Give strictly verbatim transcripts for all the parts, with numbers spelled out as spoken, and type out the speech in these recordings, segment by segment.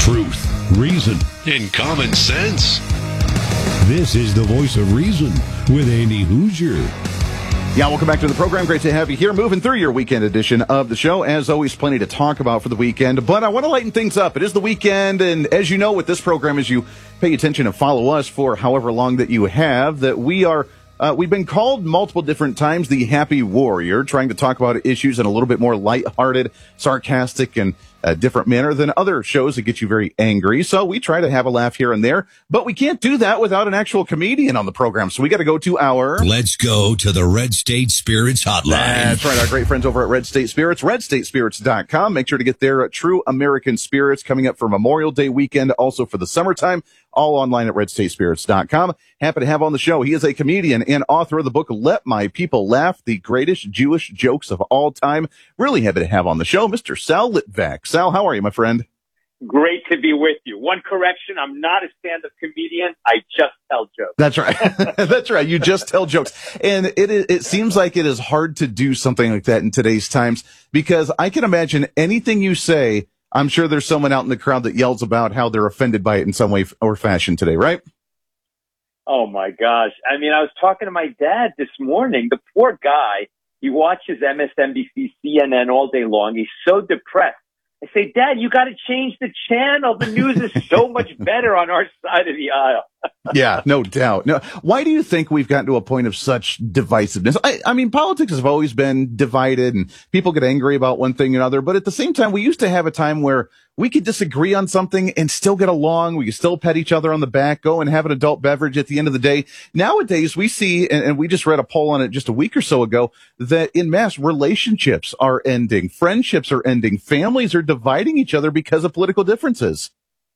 truth, reason, and common sense. This is the voice of reason with Andy Hoosier. Yeah, welcome back to the program. Great to have you here. Moving through your weekend edition of the show. As always, plenty to talk about for the weekend, but I want to lighten things up. It is the weekend, and as you know with this program, as you pay attention and follow us for however long that you have, that we are Uh, we've been called multiple different times the Happy Warrior, trying to talk about issues in a little bit more lighthearted, sarcastic, and a different manner than other shows that get you very angry. So we try to have a laugh here and there, but we can't do that without an actual comedian on the program. So we got to go to our... Let's go to the Red State Spirits hotline. That's right, our great friends over at Red State Spirits, red state spirits dot com. Make sure to get their uh, True American Spirits coming up for Memorial Day weekend, also for the summertime. All online at red state spirits dot com. Happy to have on the show. He is a comedian and author of the book, Let My People Laugh, the greatest Jewish jokes of all time. Really happy to have on the show, Mister Sal Litvak. Sal, how are you, my friend? Great to be with you. One correction, I'm not a stand-up comedian. I just tell jokes. That's right. That's right. You just tell jokes. And it it seems like it is hard to do something like that in today's times, because I can imagine anything you say, I'm sure there's someone out in the crowd that yells about how they're offended by it in some way or fashion today, right? Oh, my gosh. I mean, I was talking to my dad this morning. The poor guy, he watches M S N B C, C N N all day long. He's so depressed. I say, Dad, you got to change the channel. The news is so much better on our side of the aisle. Yeah, no doubt. No, why do you think we've gotten to a point of such divisiveness? I, I mean, politics has always been divided and people get angry about one thing or another. But at the same time, we used to have a time where we could disagree on something and still get along. We could still pat each other on the back, go and have an adult beverage at the end of the day. Nowadays, we see, and, and we just read a poll on it just a week or so ago, that in mass relationships are ending, friendships are ending, families are dividing each other because of political differences.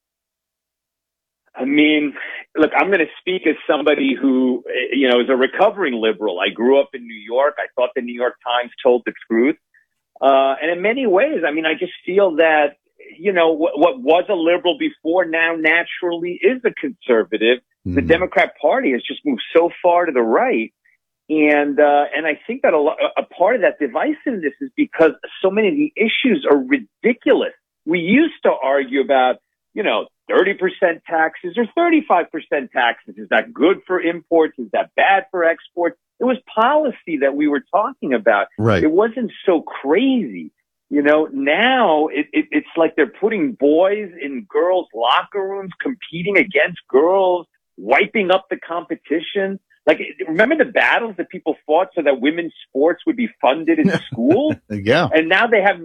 I mean, look, I'm going to speak as somebody who, you know, is a recovering liberal. I grew up in New York. I thought the New York Times told the truth. Uh, and in many ways, I mean, I just feel that, you know, what, what was a liberal before now naturally is a conservative. Mm-hmm. The Democrat Party has just moved so far to the right. And, uh, and I think that a, lo- a part of that divisiveness is because so many of the issues are ridiculous. We used to argue about, you know, thirty percent taxes or thirty-five percent taxes. Is that good for imports? Is that bad for exports? It was policy that we were talking about. Right. It wasn't so crazy. You know, now it, it, it's like they're putting boys in girls' locker rooms, competing against girls, wiping up the competition. Like, remember the battles that people fought so that women's sports would be funded in school? Yeah. And now they have